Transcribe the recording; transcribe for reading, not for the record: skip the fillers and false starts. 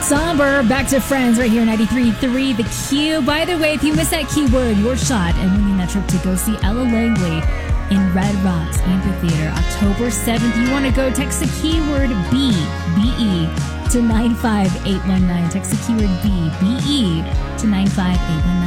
Somber, back to Friends right here, 93.3 The Q. By the way, if you missed that keyword, your shot at winning that trip to go see Ella Langley in Red Rocks Amphitheater October 7th. You want to go, text the keyword B, B-E, to 95819. Text the keyword B, B-E, to 95819.